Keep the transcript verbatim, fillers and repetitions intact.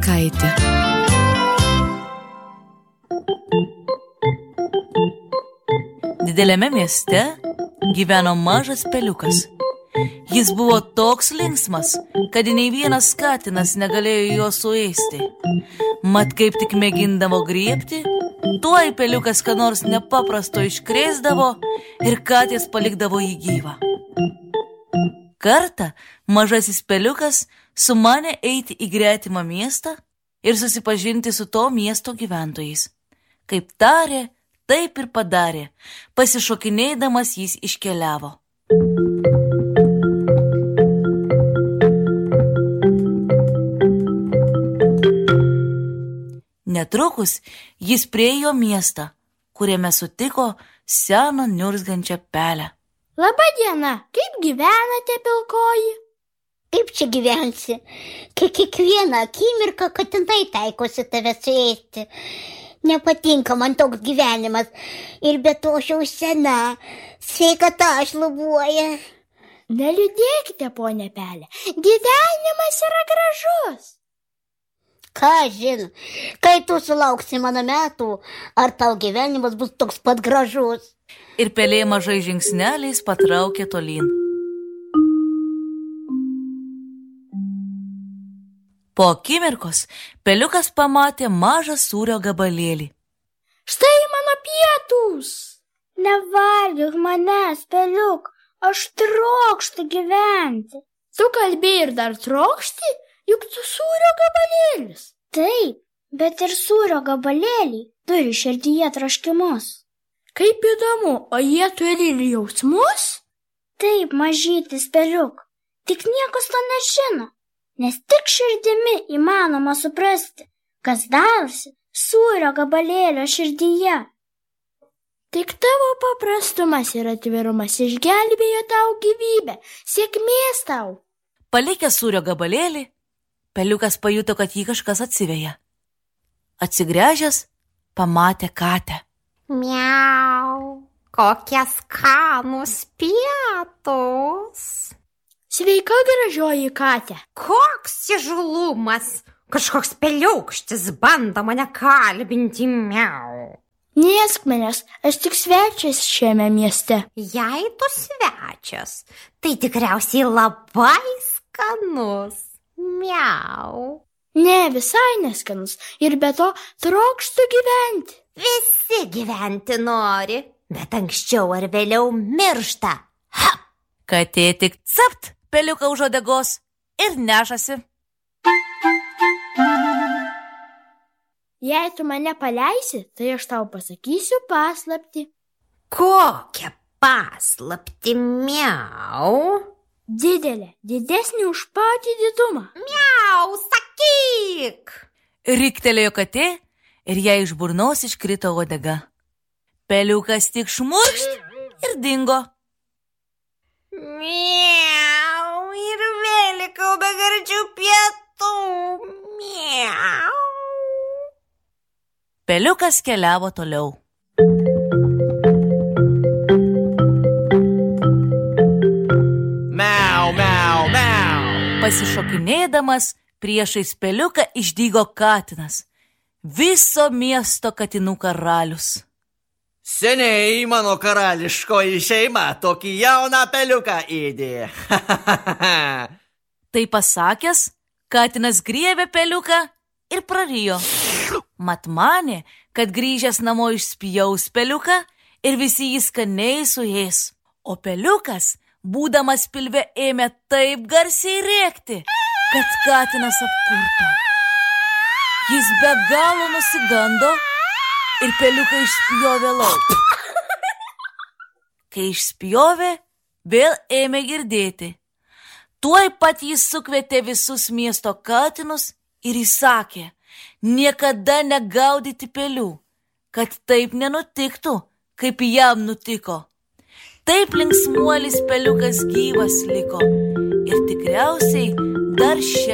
Kaitė. Dideliame mieste gyveno mažas peliukas. Jis buvo toks linksmas, kad nei vienas katinas negalėjo jo suėsti. Mat kaip tik mėgindavo griebti, tuoj peliukas ką nors nepaprasto iškrėsdavo ir katės palikdavo jį gyvą. Kartą mažasis peliukas sumanė eiti į gretimą miestą ir susipažinti su to miesto gyventojais. Kaip tarė, taip ir padarė. Pasišokinėdamas jis iškeliavo. Netrukus jis priėjo miestą, kuriame sutiko seną niurzgančią pelę. Labą dieną, kaip gyvenate, pilkoji? Kaip čia gyvensi, kai kiekvieną akimirką katinai taikosi tave suėsti. Nepatinka man toks gyvenimas ir be to aš jau sena, sveikata šlubuoja. Neliūdėkite, ponė pelė, gyvenimas yra gražus. Ką žin, kai tu sulauksi mano metų, ar tau gyvenimas bus toks pat gražus? Ir pelė mažai žingsneliais patraukė tolyn. Po akimirkos peliukas pamatė mažą sūrio gabalėlį. Štai mano pietūs! Nevalgyk manęs, peliuk, aš trokštu gyventi. Tu kalbėjai ir dar trokšti, juk tu sūrio gabalėlis. Taip, bet ir sūrio gabalėliai turi širdyje troškimus. Kaip įdomu, o jie turi ir jausmus? Taip, mažytis peliuk, tik niekas to nežino, nes tik širdimi įmanoma suprasti, kas darosi sūrio gabalėlio širdyje. Tik tavo paprastumas ir atvirumas išgelbėjo tau gyvybę, sėkmės tau. Palikęs sūrio gabalėlį, peliukas pajuto, kad jį kažkas atsiveja. Atsigręžęs, pamatė katę. Miau, kokie skanūs pietus. Sveika, gražioji katė. Koks įžulumas, kažkoks peliaukštis bando mane kalbinti, miau. Neėsk manęs, aš tik svečias šiame mieste. Jei tu svečias, tai tikriausiai labai skanus, miau. Ne, visai neskanus ir be to trokštu gyventi. Visi gyventi nori, bet anksčiau ar vėliau miršta. Ha! Katė tik capt peliuką už uodegos ir nešasi. Jei tu mane paleisi, tai aš tau pasakysiu paslaptį. Kokią paslaptį, miau? Didelė, didesnė už patį didumą. Miau, sakyk! Riktelėjo katė ir jai iš burnos iškrito uodega. Peliukas tik šmurkšt ir dingo. Miau, ir vėl likau be gardžių pietų. Miau. Peliukas keliavo toliau. Miau, miau, miau. Pasišokinėdamas priešais peliuką išdygo katinas. Viso miesto katinų karalius. Seniai mano karališkoji šeima tokį jauną peliuką ėdė. Tai pasakęs, katinas griebė peliuką ir prarijo. Mat manė, kad grįžęs namo išspjaus peliuką ir visi jį skaniai suės. O peliukas, būdamas pilve, ėmė taip garsiai rėkti, kad katinas apkurto. Jis be galo nusigando ir peliuką išspjovė lauk. Kai išspjovė, vėl ėmė girdėti. Tuoj pat jis sukvietė visus miesto katinus ir įsakė niekada negaudyti pelių, kad taip nenutiktų, kaip jam nutiko. Taip linksmuolis peliukas gyvas liko ir tikriausiai dar šiandien.